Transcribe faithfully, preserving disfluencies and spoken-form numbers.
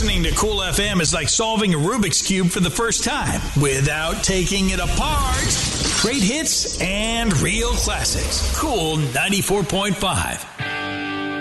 Listening to Cool F M is like solving a Rubik's Cube for the first time without taking it apart. Great hits and real classics. Cool ninety-four point five.